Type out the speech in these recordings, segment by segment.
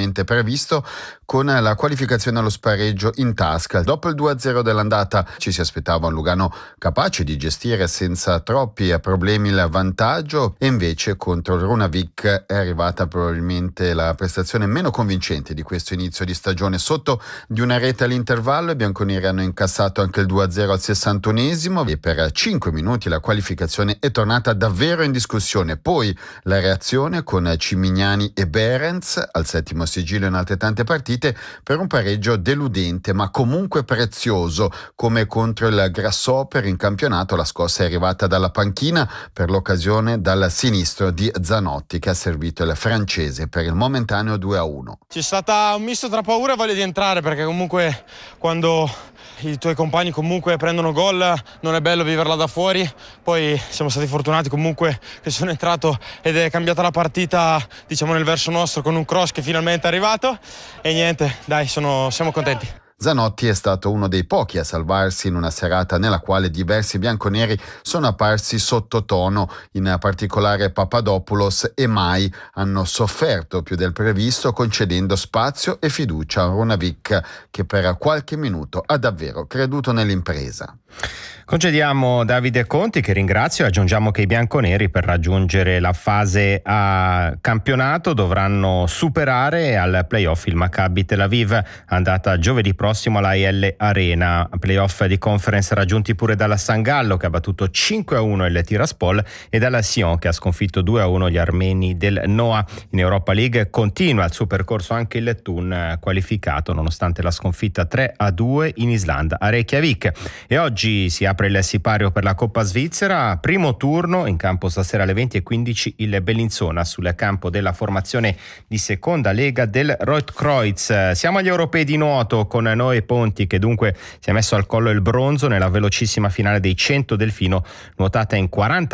inizialmente previsto, con la qualificazione allo spareggio in tasca. Dopo il 2-0 dell'andata ci si aspettava un Lugano capace di gestire senza troppi problemi il vantaggio, e invece contro il Runavík è arrivata probabilmente la prestazione meno convincente di questo inizio di stagione. Sotto di una rete all'intervallo, i bianconeri hanno incassato anche il 2-0 al 61esimo e per 5 minuti la qualificazione è tornata davvero in discussione. Poi la reazione con Cimignani e Behrens al settimo sigillo in altrettante partite per un pareggio deludente ma comunque prezioso, come contro il Grasshopper in campionato. La scossa è arrivata dalla panchina, per l'occasione dal sinistro di Zanotti, che ha servito il francese per il momentaneo 2-1. C'è stata un misto tra paura e voglia di entrare, perché comunque quando i tuoi compagni comunque prendono gol non è bello viverla da fuori. Poi siamo stati fortunati comunque che sono entrato ed è cambiata la partita, diciamo, nel verso nostro, con un cross che finalmente è arrivato, e niente, dai, siamo contenti. Zanotti è stato uno dei pochi a salvarsi in una serata nella quale diversi bianconeri sono apparsi sottotono, in particolare Papadopoulos e Mai hanno sofferto più del previsto, concedendo spazio e fiducia a Runavík, che per qualche minuto ha davvero creduto nell'impresa. Concediamo Davide Conti, che ringrazio, e aggiungiamo che i bianconeri, per raggiungere la fase a campionato, dovranno superare al playoff il Maccabi Tel Aviv, andata giovedì prossimo alla AEL Arena. Playoff di conference raggiunti pure dalla San Gallo, che ha battuto 5-1 il Tiraspol, e dalla Sion, che ha sconfitto 2-1 gli armeni del Noah. In Europa League continua il suo percorso anche il Thun, qualificato nonostante la sconfitta 3-2 in Islanda a Reykjavik. E oggi si apre il sipario per la Coppa Svizzera, primo turno in campo stasera alle 20:15 il Bellinzona sul campo della formazione di seconda lega del Rotkreuz. Siamo agli europei di nuoto con Noè Ponti, che dunque si è messo al collo il bronzo nella velocissima finale dei 100 delfino, nuotata in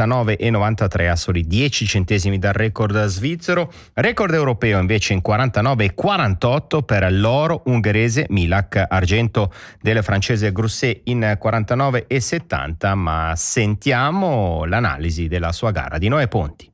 49,93 a soli 10 centesimi dal record svizzero. Record europeo invece in 49,48 per l'oro ungherese Milak, argento del francese Grousset in 49,70, ma sentiamo l'analisi della sua gara di Noè Ponti.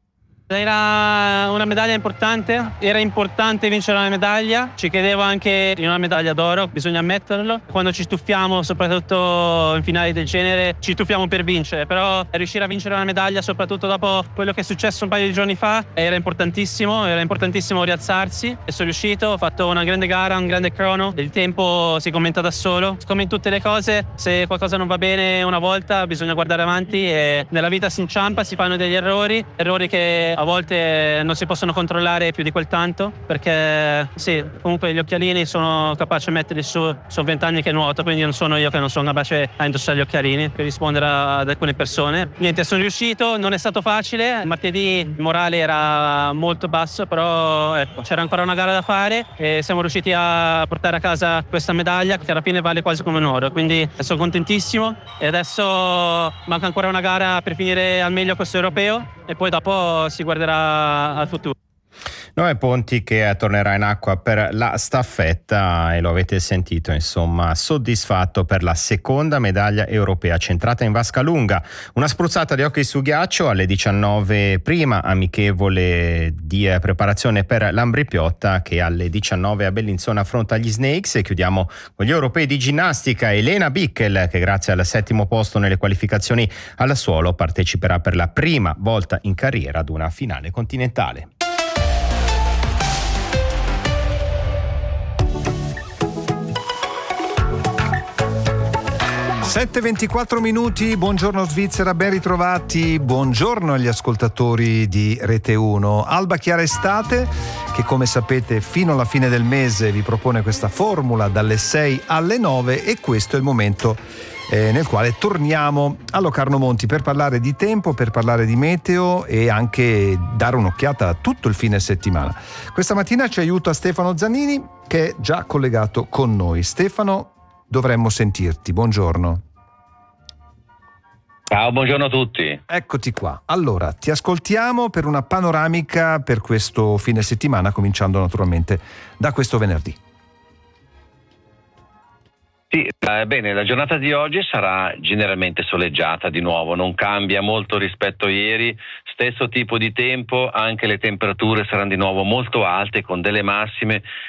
Era una medaglia importante, era importante vincere una medaglia, ci chiedevo anche di una medaglia d'oro, bisogna ammetterlo. Quando ci stuffiamo, soprattutto in finali del genere, ci stuffiamo per vincere, però riuscire a vincere una medaglia, soprattutto dopo quello che è successo un paio di giorni fa, era importantissimo rialzarsi, e sono riuscito, ho fatto una grande gara, un grande crono, il tempo si commenta da solo. Come in tutte le cose, se qualcosa non va bene una volta bisogna guardare avanti, e nella vita si inciampa, si fanno degli errori che a volte non si possono controllare più di quel tanto, perché sì, comunque gli occhialini sono capace di metterli su, sono 20 anni che nuoto, quindi non sono io che non sono capace a indossare gli occhialini per rispondere ad alcune persone. Niente, sono riuscito, non è stato facile, martedì il morale era molto basso, però ecco, c'era ancora una gara da fare e siamo riusciti a portare a casa questa medaglia, che alla fine vale quasi come un oro, quindi sono contentissimo, e adesso manca ancora una gara per finire al meglio questo europeo, e poi dopo si guarderà al futuro. Noè Ponti, che tornerà in acqua per la staffetta, e lo avete sentito, insomma, soddisfatto per la seconda medaglia europea centrata in vasca lunga. Una spruzzata di hockey su ghiaccio alle 19, prima amichevole di preparazione per l'Ambrì-Piotta, che alle 19 a Bellinzona affronta gli Snakes. E chiudiamo con gli europei di ginnastica. Elena Bickel, che grazie al 7° posto nelle qualificazioni al suolo parteciperà per la prima volta in carriera ad una finale continentale. 7:24 minuti, buongiorno Svizzera, ben ritrovati, buongiorno agli ascoltatori di Rete 1. Alba Chiara Estate, che come sapete fino alla fine del mese vi propone questa formula dalle 6 alle 9, e questo è il momento nel quale torniamo a Locarno Monti per parlare di tempo, per parlare di meteo e anche dare un'occhiata a tutto il fine settimana. Questa mattina ci aiuta Stefano Zannini, che è già collegato con noi. Stefano, dovremmo sentirti. Buongiorno. Ciao, buongiorno a tutti. Eccoti qua. Allora, ti ascoltiamo per una panoramica per questo fine settimana, cominciando naturalmente da questo venerdì. Sì, bene, la giornata di oggi sarà generalmente soleggiata di nuovo, non cambia molto rispetto a ieri, stesso tipo di tempo, anche le temperature saranno di nuovo molto alte, con delle massime